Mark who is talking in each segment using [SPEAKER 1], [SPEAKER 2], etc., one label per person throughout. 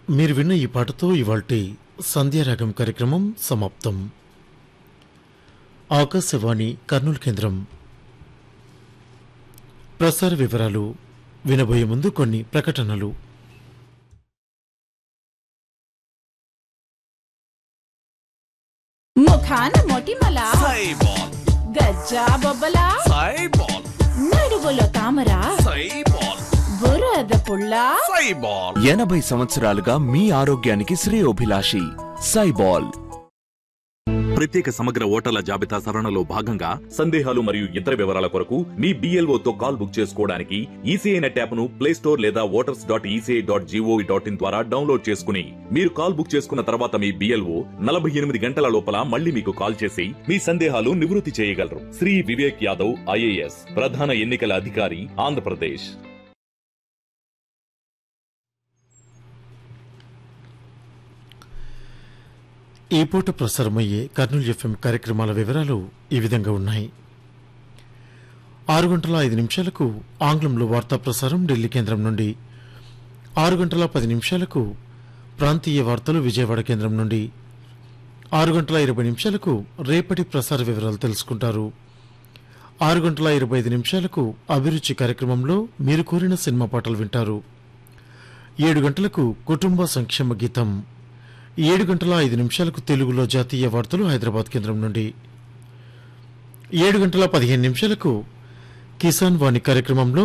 [SPEAKER 1] మీరు విన్న ఈ పాటతో ఇవాల్టి సంధ్యారాగం కార్యక్రమం సమాప్తం. ఆకాశవాణి కర్నూలు కేంద్రం. ప్రసార వివరాలు వినబోయే ముందు కొన్ని ప్రకటనలు.
[SPEAKER 2] ముఖాన మొటిమల
[SPEAKER 3] సైబాల్,
[SPEAKER 2] గజ్జా బొబ్బల
[SPEAKER 3] సైబాల్,
[SPEAKER 2] నడువులో తామర
[SPEAKER 3] సైబాల్,
[SPEAKER 2] బురద పుల్ల
[SPEAKER 3] సైబాల్.
[SPEAKER 4] 80 సంవత్సరాలుగా మీ ఆరోగ్యానికి శ్రేయోభిలాషి సైబాల్.
[SPEAKER 5] ప్రత్యేక సమగ్ర ఓటర్ల జాబితా సవరణలో భాగంగా సందేహాలు మరియు ఇతర వివరాల కొరకు మీ BLOతో కాల్ బుక్ చేసుకోవడానికి ఈసీఐ నెట్ యాప్ ను ప్లే స్టోర్ లేదా voters.eci.gov.in ద్వారా డౌన్లోడ్ చేసుకుని మీరు కాల్ బుక్ చేసుకున్న తర్వాత మీ BLO 48 గంటల లోపల మళ్ళీ మీకు కాల్ చేసి మీ సందేహాలు నివృత్తి చేయగలరు. శ్రీ వివేక్ యాదవ్ IAS, ప్రధాన ఎన్నికల అధికారి, ఆంధ్రప్రదేశ్.
[SPEAKER 1] ఈ పూట ప్రసారమయ్యే కర్నూలు FM కార్యక్రమాల వివరాలు ఈ విధంగా ఉన్నాయి. 6:05 ఆంగ్లంలో వార్తా ప్రసారం ఢిల్లీ కేంద్రం నుండి, 6:10 ప్రాంతీయ వార్తలు విజయవాడ కేంద్రం నుండి, 6:20 రేపటి ప్రసార వివరాలు తెలుసుకుంటారు. 6:25 అభిరుచి కార్యక్రమంలో మీరు కోరిన సినిమా పాటలు వింటారు. 7 గంటలకు కుటుంబ సంక్షేమ గీతం, 7:05 తెలుగులో జాతీయ వార్తలు హైదరాబాద్ కేంద్రం నుండి, 7:15 కిసాన్ వాణి కార్యక్రమంలో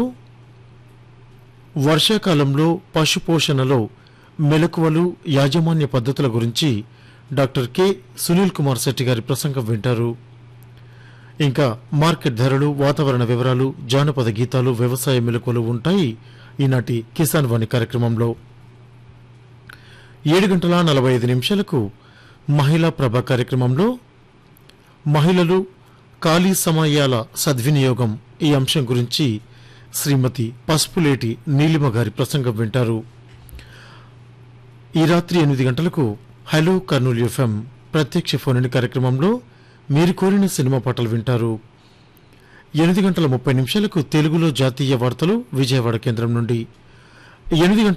[SPEAKER 1] వర్షాకాలంలో పశుపోషణలో మెలకువలు, యాజమాన్య పద్ధతుల గురించి డాక్టర్ కె సునీల్ కుమార్ శెట్టి గారి ప్రసంగం వింటారు. ఇంకా మార్కెట్ ధరలు, వాతావరణ వివరాలు, జానపద గీతాలు, వ్యవసాయ మెలకువలు ఉంటాయి ఈనాటి కిసాన్ వాణి కార్యక్రమంలో. 7:45 మహిళా ప్రభ కార్యక్రమంలో మహిళలు ఖాళీ సమయాల సద్వినియోగం ఈ అంశం గురించి శ్రీమతి పసుపులేటి నీలిమ గారి ప్రసంగం వింటారు. ఈ రాత్రి 8 గంటలకు హలో కర్నూలు FM ప్రత్యక్ష ఫోన్ కార్యక్రమంలో మీరు కోరిన సినిమా పాటలు వింటారు. 8:30 తెలుగులో జాతీయ వార్తలు విజయవాడ కేంద్రం నుండి, 8